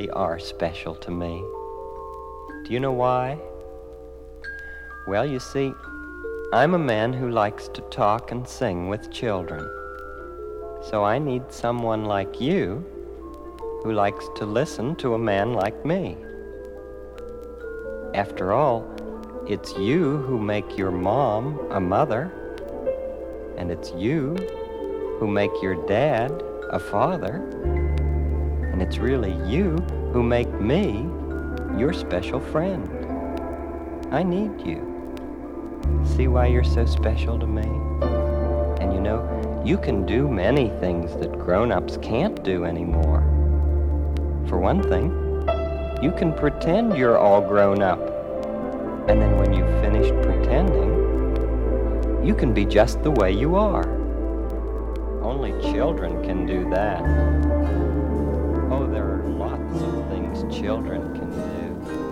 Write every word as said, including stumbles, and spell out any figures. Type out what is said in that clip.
really are special to me. Do you know why? Well, you see, I'm a man who likes to talk and sing with children. So I need someone like you who likes to listen to a man like me. After all, it's you who make your mom a mother, and it's you who make your dad a father, and it's really you who make me your special friend. I need you. See why you're so special to me? And you know, you can do many things that grown-ups can't do anymore. For one thing, you can pretend you're all grown up. And then when you've finished pretending, you can be just the way you are. Only children can do that. Oh, there are lots of things children can